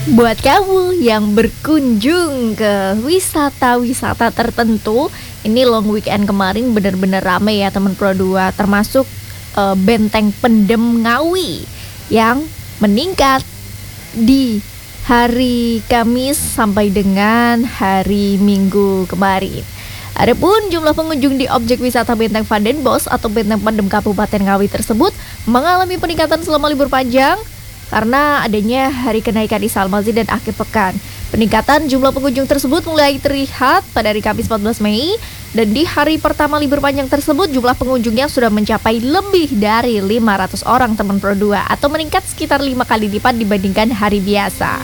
Buat kamu yang berkunjung ke wisata-wisata tertentu, ini long weekend kemarin benar-benar rame ya teman Pro 2, termasuk Benteng Pendem Ngawi yang meningkat di hari Kamis sampai dengan hari Minggu kemarin. Adapun jumlah pengunjung di objek wisata Benteng Vandenbos atau Benteng Pendem Kabupaten Ngawi tersebut mengalami peningkatan selama libur panjang karena adanya hari kenaikan Isal Masjid dan akhir pekan. Peningkatan jumlah pengunjung tersebut mulai terlihat pada hari Kamis 14 Mei dan di hari pertama libur panjang tersebut jumlah pengunjungnya sudah mencapai lebih dari 500 orang teman Pro 2 atau meningkat sekitar 5 kali lipat dibandingkan hari biasa.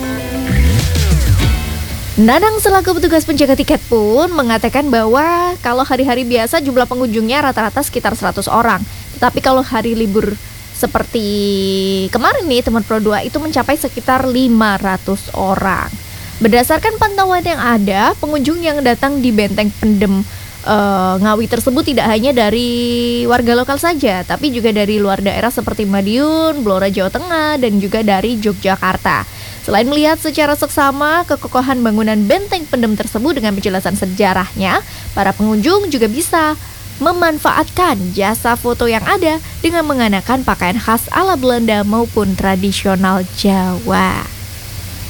Nanang selaku petugas penjaga tiket pun mengatakan bahwa kalau hari-hari biasa jumlah pengunjungnya rata-rata sekitar 100 orang. Tetapi kalau hari libur seperti kemarin nih teman Pro 2 itu mencapai sekitar 500 orang. Berdasarkan pantauan yang ada, pengunjung yang datang di Benteng Pendem Ngawi tersebut tidak hanya dari warga lokal saja, tapi juga dari luar daerah seperti Madiun, Blora Jawa Tengah, dan juga dari Yogyakarta. Selain melihat secara seksama kekokohan bangunan Benteng Pendem tersebut dengan penjelasan sejarahnya, para pengunjung juga bisa memanfaatkan jasa foto yang ada dengan mengenakan pakaian khas ala Belanda maupun tradisional Jawa.